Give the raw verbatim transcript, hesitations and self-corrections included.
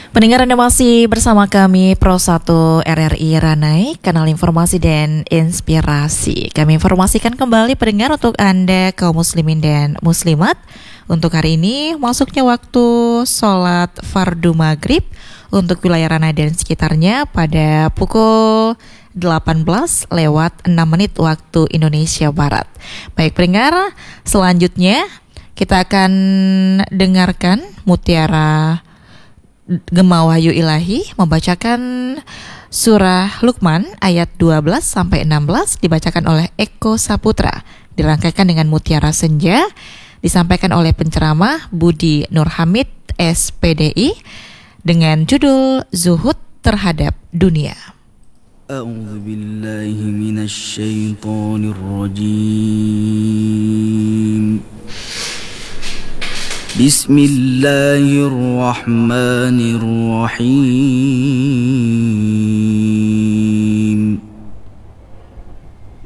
Pendengar, Anda masih bersama kami Pro satu R R I Ranai, kanal informasi dan inspirasi. Kami informasikan kembali pendengar untuk Anda kaum muslimin dan muslimat. Untuk hari ini masuknya waktu sholat fardu maghrib untuk wilayah Ranai dan sekitarnya pada pukul delapan belas lewat enam menit waktu Indonesia Barat. Baik pendengar, selanjutnya kita akan dengarkan Mutiara Gema Wahyu Ilahi membacakan surah Luqman ayat dua belas sampai enam belas dibacakan oleh Eko Saputra, dirangkaikan dengan Mutiara Senja, disampaikan oleh penceramah Budi Nurhamid S P D I dengan judul Zuhud Terhadap Dunia. A'udzu billahi minasy syaithanir rajim. Bismillahirrahmanirrahim.